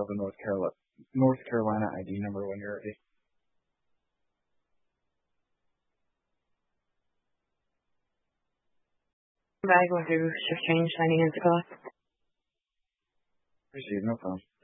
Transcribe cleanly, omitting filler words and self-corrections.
the North Carolina ID number when you're ready. Bag going through shift change, signing in to collect. Received, no problem.